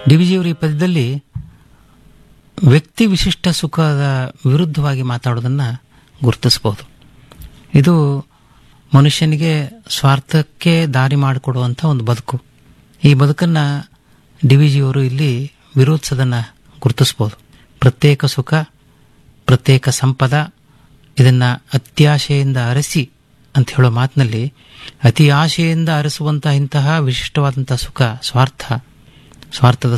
ಡಿವಿಜಿಯವರು ಈ ಪದ್ಯದಲ್ಲಿ ವ್ಯಕ್ತಿ ವಿಶಿಷ್ಟ ಸುಖದ ವಿರುದ್ಧವಾಗಿ ಮಾತಾಡೋದನ್ನು ಗುರುತಿಸಬಹುದು. ಇದು ಮನುಷ್ಯನಿಗೆ ಸ್ವಾರ್ಥಕ್ಕೆ ದಾರಿ ಮಾಡಿಕೊಡುವಂಥ ಒಂದು ಬದುಕು. ಈ ಬದುಕನ್ನು ಡಿವಿಜಿಯವರು ಇಲ್ಲಿ ವಿರೋಧಿಸೋದನ್ನು ಗುರುತಿಸಬಹುದು. ಪ್ರತ್ಯೇಕ ಸುಖ, ಪ್ರತ್ಯೇಕ ಸಂಪದ, ಇದನ್ನು ಅತ್ಯಾಶೆಯಿಂದ ಅರಸಿ ಅಂತ ಹೇಳೋ ಮಾತಿನಲ್ಲಿ ಅತಿ ಆಶೆಯಿಂದ ಅರಸುವಂತಹ ಇಂತಹ ವಿಶಿಷ್ಟವಾದಂಥ ಸುಖ ಸ್ವಾರ್ಥದ